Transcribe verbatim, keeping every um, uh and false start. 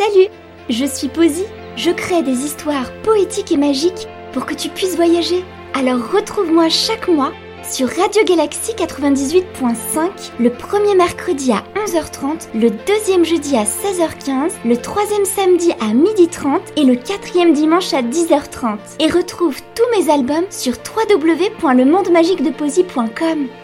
Salut, je suis Posy, je crée des histoires poétiques et magiques pour que tu puisses voyager. Alors retrouve-moi chaque mois sur Radio Galaxy quatre-vingt-dix-huit point cinq, le premier mercredi à onze heures trente, le deuxième jeudi à seize heures quinze, le troisième samedi à midi trente et le quatrième dimanche à dix heures trente. Et retrouve tous mes albums sur w w w point le monde magique de posy point com.